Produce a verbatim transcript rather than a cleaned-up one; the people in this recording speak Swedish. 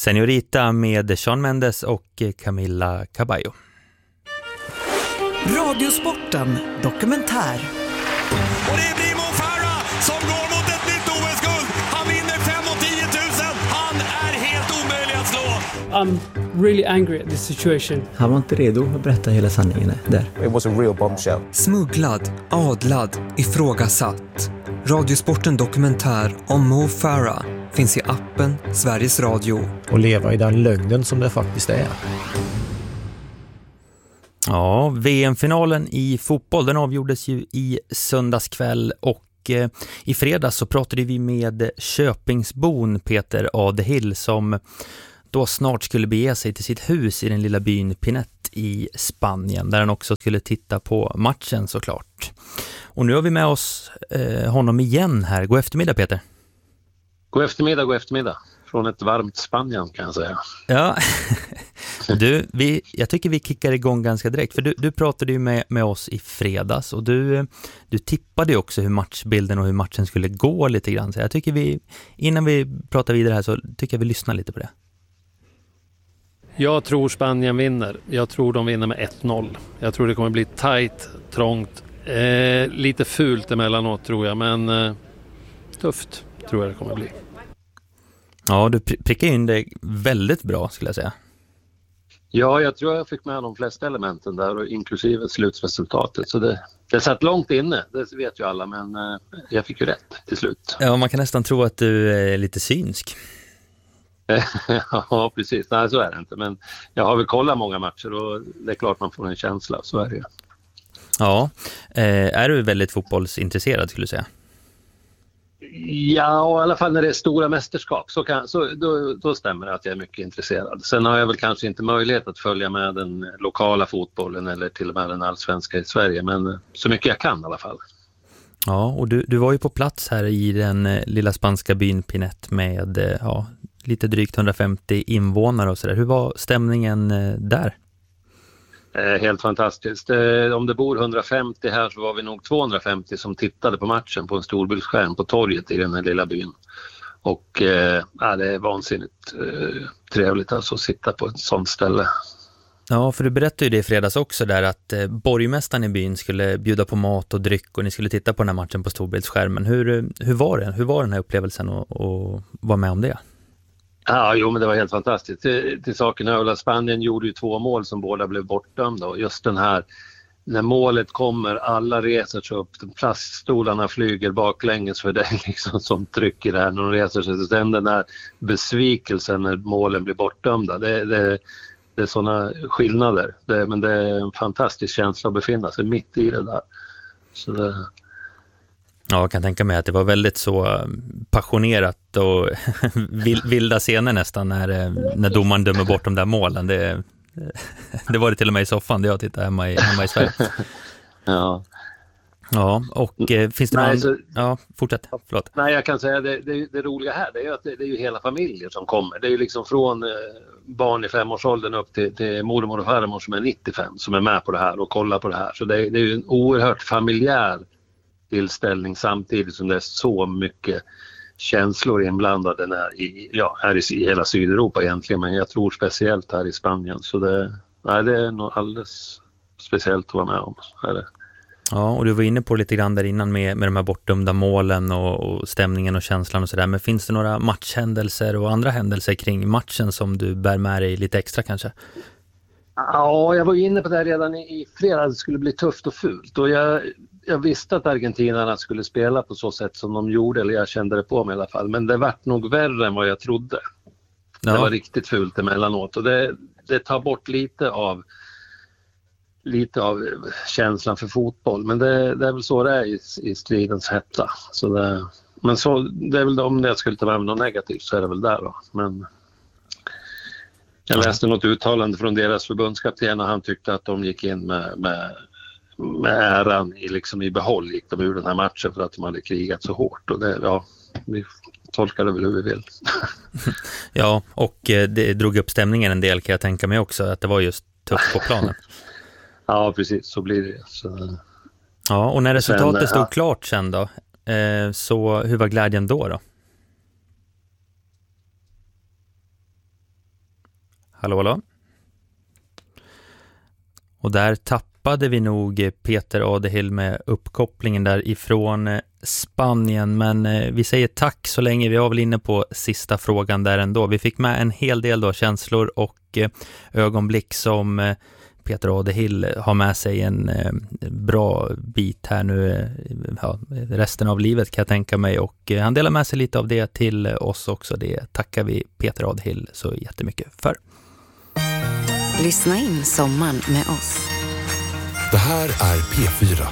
Señorita med Shawn Mendes och Camila Cabello. Radiosporten dokumentär. Och det blir Mo Farah som går mot ett nytt O S-guld. Han vinner fem och tio tusen. Han är helt omöjlig att slå. I'm really angry at this situation. Han var inte redo att berätta hela sanningen där. It was a real bombshell. Smugglad, adlad, ifrågasatt. Radiosporten dokumentär om Mo Farah finns i appen Sveriges Radio. Och leva i den lögnen som det faktiskt är. Ja, V M-finalen i fotboll, den avgjordes ju i söndagskväll och eh, i fredags så pratade vi med Köpingsbon Peter Adehill som då snart skulle bege sig till sitt hus i den lilla byn Pinet i Spanien där han också skulle titta på matchen såklart. Och nu har vi med oss eh, honom igen här. God eftermiddag Peter. God eftermiddag, god eftermiddag. Från ett varmt Spanien kan jag säga. Ja, du, vi, jag tycker vi kickar igång ganska direkt. För du, du pratade ju med, med oss i fredags och du, du tippade ju också hur matchbilden och hur matchen skulle gå lite grann. Så jag tycker vi, innan vi pratar vidare här så tycker jag vi lyssnar lite på det. Jag tror Spanien vinner. Jag tror de vinner med ett noll. Jag tror det kommer bli tajt, trångt. Eh, lite fult emellanåt tror jag, men eh, tufft tror jag det kommer bli. Ja, du prickar in det väldigt bra skulle jag säga. Ja, jag tror jag fick med de flesta elementen där och inklusive slutresultatet. Så det, det satt långt inne, det vet ju alla, men eh, jag fick ju rätt till slut. Ja, man kan nästan tro att du är lite synsk. Ja, precis. Nej, så är det inte. Men jag har väl kollat många matcher och det är klart man får en känsla, så är det ju. Ja, eh, är du väldigt fotbollsintresserad skulle du säga? Ja, i alla fall när det är stora mästerskap så, kan, så då, då stämmer det att jag är mycket intresserad. Sen har jag väl kanske inte möjlighet att följa med den lokala fotbollen eller till och med den allsvenska i Sverige, men så mycket jag kan i alla fall. Ja, och du, du var ju på plats här i den lilla spanska byn Pinet med ja, lite drygt hundrafemtio invånare och sådär. Hur var stämningen där? Eh, helt fantastiskt. Eh, om det bor hundrafemtio här så var vi nog tvåhundrafemtio som tittade på matchen på en storbildsskärm på torget i den här lilla byn. Och eh, ja, det är vansinnigt eh, trevligt alltså att sitta på ett sånt ställe. Ja, för du berättade ju det i fredags också där att eh, borgmästaren i byn skulle bjuda på mat och dryck och ni skulle titta på den här matchen på storbildsskärmen. Hur, hur var det? Hur var den här upplevelsen att vara med om det? Ja, jo, men det var helt fantastiskt. Till, till saken är att Spanien gjorde ju två mål som båda blev bortdömda och just den här, när målet kommer, alla reser sig upp, plaststolarna flyger baklänges för det liksom som trycker där när de reser sig. Sen den här besvikelsen när målen blir bortdömda, det, det, det är sådana skillnader. Det, men det är en fantastisk känsla att befinna sig mitt i det där. Så det... Ja, jag kan tänka mig att det var väldigt så passionerat och vilda scener nästan när, när domaren dömer bort de där målen. Det, det var det till och med i soffan där jag tittade hemma i, hemma i Sverige. Ja. Ja, och eh, finns det Nej, någon... så... Ja, fortsätt. Förlåt. Nej, jag kan säga det, det, det roliga här det är ju att det, det är ju hela familjer som kommer. Det är ju liksom från eh, barn i femårsåldern upp till, till mormor och farmor som är nittiofem som är med på det här och kollar på det här. Så det, det är ju en oerhört familjär tillställning samtidigt som det är så mycket känslor inblandade när i, ja, här i, i hela Sydeuropa egentligen, men jag tror speciellt här i Spanien. Så det, nej, det är nog alldeles speciellt att vara med om. Är det. Ja, och du var inne på lite grann där innan med, med de här bortdömda målen och, och stämningen och känslan och sådär. Men finns det några matchhändelser och andra händelser kring matchen som du bär med dig lite extra kanske? Ja, jag var inne på det här redan i, i flera. Det skulle bli tufft och fult. Och jag, jag visste att argentinarna skulle spela på så sätt som de gjorde. Eller jag kände det på mig i alla fall. Men det var nog värre än vad jag trodde. Ja. Det var riktigt fult emellanåt. Och det, det tar bort lite av... lite av känslan för fotboll, men det, det är väl så det är i, i stridens hetta. Så det, men så, det är väl om jag skulle ta med något negativt så är det väl där då. Men jag läste något uttalande från deras förbundskapten och han tyckte att de gick in med, med, med äran i, liksom i behåll gick de ur den här matchen för att de hade krigat så hårt. Och det, ja, vi tolkar det väl hur vi vill. Ja, och det drog upp stämningen en del kan jag tänka mig också, att det var just tufft på planen. Ja, precis. Så blir det. Så... Ja, och när resultatet sen, stod ja. klart sen då, eh, så hur var glädjen då då? Hallå, hallå. Och där tappade vi nog Peter Adehill med uppkopplingen där ifrån Spanien. Men vi säger tack så länge. Vi var väl inne på sista frågan där ändå. Vi fick med en hel del då känslor och ögonblick som Peter Adehill har med sig en bra bit här nu, ja, resten av livet kan jag tänka mig. Och han delar med sig lite av det till oss också. Det tackar vi Peter Adehill så jättemycket för. Lyssna in sommaren med oss. Det här är P fyra.